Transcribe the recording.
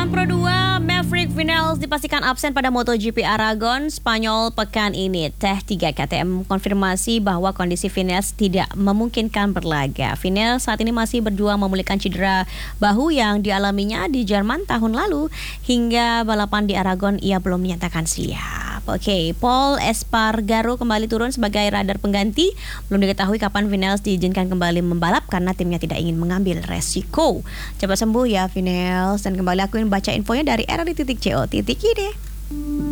Pro 2, Maverick Vinales dipastikan absen pada MotoGP Aragon, Spanyol pekan ini. Teh 3 KTM konfirmasi bahwa kondisi Vinales tidak memungkinkan berlaga. Vinales saat ini masih berjuang memulihkan cedera bahu yang dialaminya di Jerman tahun lalu. Hingga balapan di Aragon ia belum menyatakan siap. Oke, Paul Espargaro kembali turun sebagai radar pengganti. Belum diketahui kapan Vinales diizinkan kembali membalap karena timnya tidak ingin mengambil resiko. Cepat sembuh ya Vinales, dan kembali akuin baca infonya dari RRI.co.id.